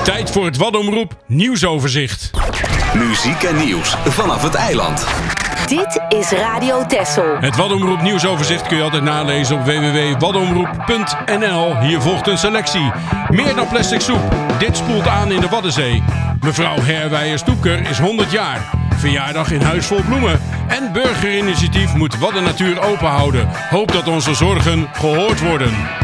Tijd voor het Waddomroep nieuwsoverzicht. Muziek en nieuws vanaf het eiland. Dit is Radio Texel. Het Waddomroep nieuwsoverzicht kun je altijd nalezen op www.waddomroep.nl. Hier volgt een selectie. Meer dan plastic soep. Dit spoelt aan in de Waddenzee. Mevrouw Herwijer-Stoeker is 100 jaar. Verjaardag in Huis vol Bloemen. En burgerinitiatief moet Wadden Natuur open houden. Hoop dat onze zorgen gehoord worden.